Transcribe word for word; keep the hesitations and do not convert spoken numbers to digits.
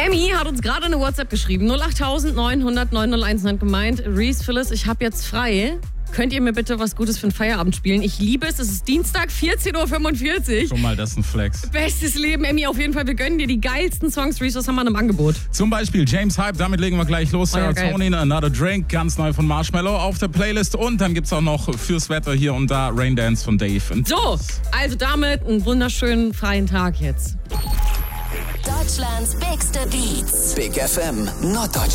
Emmy hat uns gerade eine WhatsApp geschrieben. null acht neun null null neun null eins neun gemeint. Reese, Phyllis, ich habe jetzt frei. Könnt ihr mir bitte was Gutes für den Feierabend spielen? Ich liebe es. Es ist Dienstag, vierzehn Uhr fünfundvierzig. Schon mal, das ist ein Flex. Bestes Leben, Emmy. Auf jeden Fall, wir gönnen dir die geilsten Songs. Reese, was haben wir im Angebot? Zum Beispiel James Hype, damit legen wir gleich los. Oh ja, Serotonin, Another Drink, ganz neu von Marshmello auf der Playlist. Und dann gibt's auch noch fürs Wetter hier und da Rain Dance von Dave. Und So, also damit einen wunderschönen freien Tag jetzt. Deutschlands bigste Beats. Big F M, Norddeutschland.